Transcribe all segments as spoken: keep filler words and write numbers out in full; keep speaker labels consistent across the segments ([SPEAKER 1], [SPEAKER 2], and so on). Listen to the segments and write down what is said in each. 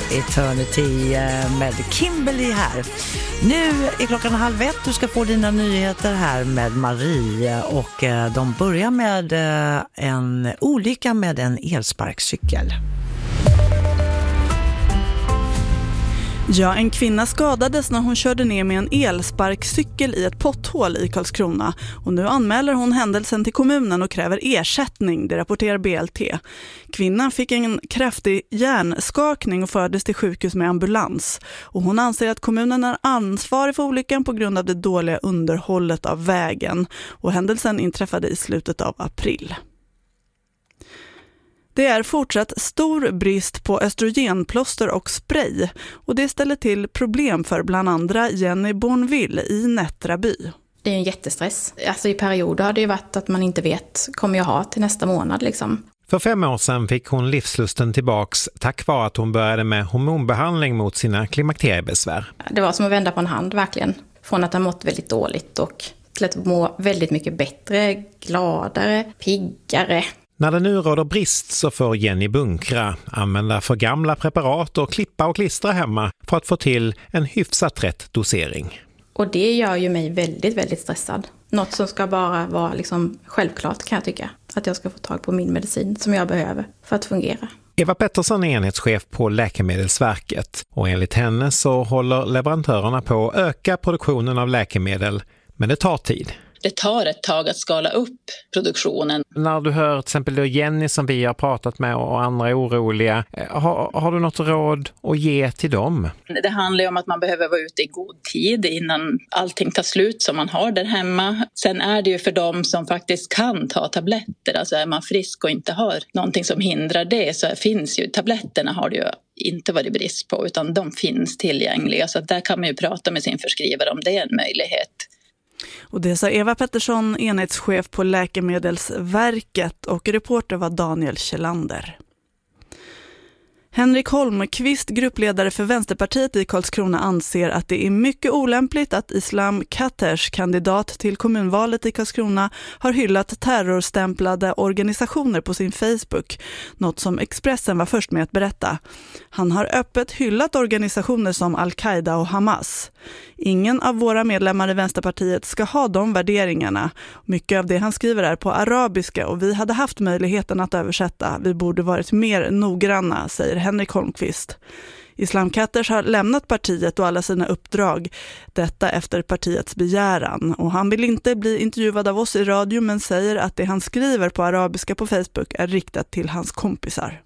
[SPEAKER 1] Eternity med Kimberly här. Nu är klockan halv ett. Du ska få dina nyheter här med Marie. Och de börjar med en olycka med en elsparkcykel.
[SPEAKER 2] Ja, en kvinna skadades när hon körde ner med en elsparkcykel i ett potthål i Karlskrona. Och nu anmäler hon händelsen till kommunen och kräver ersättning, det rapporterar B L T. Kvinnan fick en kraftig hjärnskakning och fördes till sjukhus med ambulans. Och hon anser att kommunen är ansvarig för olyckan på grund av det dåliga underhållet av vägen. Och händelsen inträffade i slutet av april. Det är fortsatt stor brist på östrogenplåster och spray och det ställer till problem för bland andra Jenny Bornville i Nättraby.
[SPEAKER 3] Det är en jättestress. Alltså i perioder har det ju varit att man inte vet, kommer jag ha till nästa månad liksom.
[SPEAKER 4] För fem år sedan fick hon livslusten tillbaks tack vare att hon började med hormonbehandling mot sina klimakteriebesvär.
[SPEAKER 3] Det var som att vända på en hand verkligen. Från att ha mått väldigt dåligt och till att må väldigt mycket bättre, gladare, piggare.
[SPEAKER 4] När det nu råder brist så får Jenny bunkra, använda för gamla preparat och klippa och klistra hemma för att få till en hyfsat rätt dosering.
[SPEAKER 3] Och det gör ju mig väldigt, väldigt stressad. Något som ska bara vara liksom självklart kan jag tycka. Att jag ska få tag på min medicin som jag behöver för att fungera.
[SPEAKER 4] Eva Pettersson är enhetschef på Läkemedelsverket och enligt henne så håller leverantörerna på att öka produktionen av läkemedel, men det tar tid.
[SPEAKER 5] Det tar ett tag att skala upp produktionen.
[SPEAKER 4] När du hör till exempel då Jenny som vi har pratat med och andra är oroliga, har, har du något råd att ge till dem?
[SPEAKER 5] Det handlar ju om att man behöver vara ute i god tid innan allting tar slut som man har där hemma. Sen är det ju för dem som faktiskt kan ta tabletter. Alltså är man frisk och inte har någonting som hindrar det så finns ju, tabletterna har det ju inte varit brist på utan de finns tillgängliga. Så där kan man ju prata med sin förskrivare om det är en möjlighet.
[SPEAKER 2] Och det sa Eva Pettersson, enhetschef på Läkemedelsverket, och reporter var Daniel Kjellander. Henrik Holmqvist, gruppledare för Vänsterpartiet i Karlskrona, anser att det är mycket olämpligt att Islam Katters, kandidat till kommunvalet i Karlskrona, har hyllat terrorstämplade organisationer på sin Facebook, något som Expressen var först med att berätta. Han har öppet hyllat organisationer som Al-Qaida och Hamas. Ingen av våra medlemmar i Vänsterpartiet ska ha de värderingarna. Mycket av det han skriver är på arabiska och vi hade haft möjligheten att översätta. Vi borde varit mer noggranna, säger Henrik Holmqvist. Islam Katters har lämnat partiet och alla sina uppdrag. Detta efter partiets begäran. Och han vill inte bli intervjuad av oss i radio men säger att det han skriver på arabiska på Facebook är riktat till hans kompisar.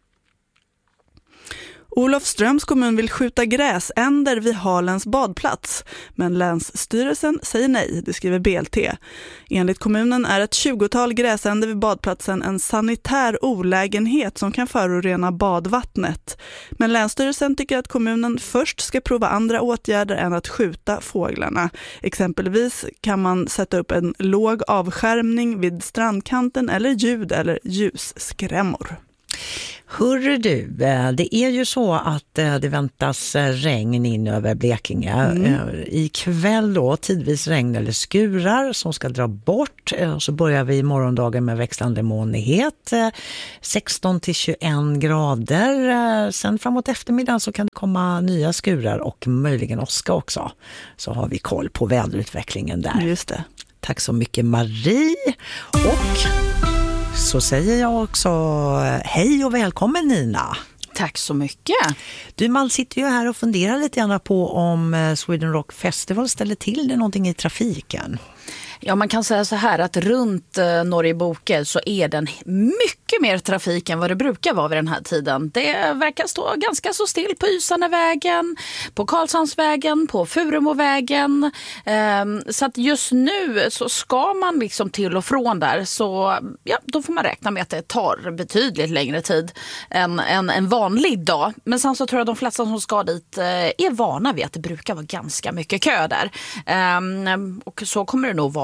[SPEAKER 2] Olofströms kommun vill skjuta gräsänder vid Halens badplats, men länsstyrelsen säger nej, det skriver B L T. Enligt kommunen är ett tjugotal gräsänder vid badplatsen en sanitär olägenhet som kan förorena badvattnet. Men länsstyrelsen tycker att kommunen först ska prova andra åtgärder än att skjuta fåglarna. Exempelvis kan man sätta upp en låg avskärmning vid strandkanten eller ljud- eller ljusskrämmor.
[SPEAKER 1] Hörru du, det är ju så att det väntas regn in över Blekinge. Mm. Ikväll då tidvis regn eller skurar som ska dra bort. Så börjar vi i morgondagen med växlande molnighet. sexton till tjugoen grader. Sen framåt eftermiddagen så kan det komma nya skurar och möjligen åska också. Så har vi koll på väderutvecklingen där.
[SPEAKER 2] Just det.
[SPEAKER 1] Tack så mycket Marie. Och så säger jag också hej och välkommen Nina.
[SPEAKER 6] Tack så mycket.
[SPEAKER 1] Du, man sitter ju här och funderar lite grann på om Sweden Rock Festival ställer till det någonting i trafiken.
[SPEAKER 6] Ja, man kan säga så här att runt eh, Norrboke så är den mycket mer trafik än vad det brukar vara vid den här tiden. Det verkar stå ganska så still på Ysanevägen, på Karlshamnsvägen, på Furumovägen. Eh, så att just nu så ska man liksom till och från där så ja, då får man räkna med att det tar betydligt längre tid än en, en vanlig dag. Men sen så tror jag de flesta som ska dit eh, är vana vid att det brukar vara ganska mycket kö där. Eh, och så kommer det nog vara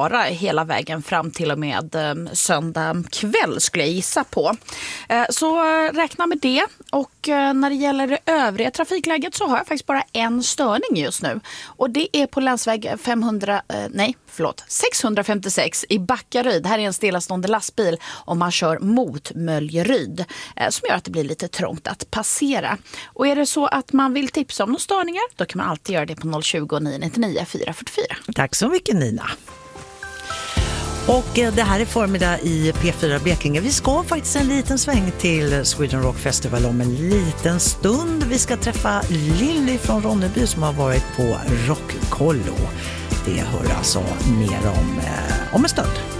[SPEAKER 6] vara hela vägen fram till och med eh, söndag kväll skulle jag gissa på. Eh, så räkna med det. Och eh, när det gäller det övriga trafikläget så har jag faktiskt bara en störning just nu. Och det är på länsväg femhundra, eh, nej förlåt, sexhundrafemtiosex i Backaryd. Här är en stillastående lastbil om man kör mot Möljeryd eh, som gör att det blir lite trångt att passera. Och är det så att man vill tipsa om några störningar, då kan man alltid göra det på noll tjugo, nio nittionio, fyra fyrtiofyra.
[SPEAKER 1] Tack så mycket Nina. Och det här är förmiddag i P fyra Blekinge. Vi ska faktiskt en liten sväng till Sweden Rock Festival om en liten stund. Vi ska träffa Lilly från Ronneby som har varit på Rockkollo. Det hör alltså mer om, eh, om en stund.